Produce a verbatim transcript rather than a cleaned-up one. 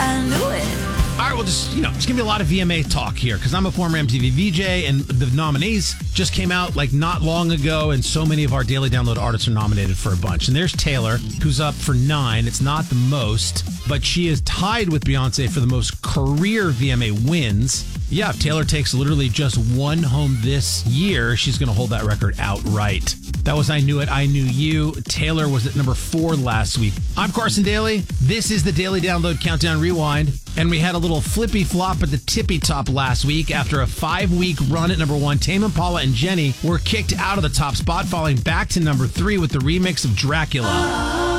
I knew it. All right, well, just, you know, it's going to be a lot of V M A talk here because I'm a former M T V V J, and the nominees just came out like not long ago, and so many of our Daily Download artists are nominated for a bunch. And there's Taylor, who's up for nine. It's not the most, but she is tied with Beyonce for the most career V M A wins. Yeah, if Taylor takes literally just one home this year, she's going to hold that record outright. That was I Knew It, I Knew You. Taylor was at number four last week. I'm Carson Daly. This is the Daily Download Countdown Rewind. And we had a little flippy flop at the tippy top last week. After a five-week run at number one, Tame Impala and Jenny were kicked out of the top spot, falling back to number three with the remix of Dracula.